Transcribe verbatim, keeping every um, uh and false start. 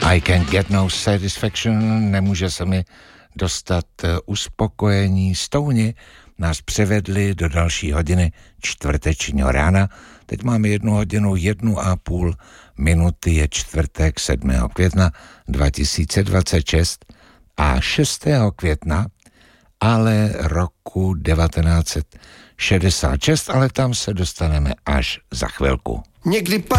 I can't get no satisfaction, nemůže se mi dostat uspokojení. Stouni nás převedli do další hodiny čtvrtečního rána. Teď máme jednu hodinu, jednu a půl minuty, je čtvrtek sedmého května dva tisíce dvacet šest a šestého května, ale roku devatenáct set šedesát šest, ale tam se dostaneme až za chvilku. Někdy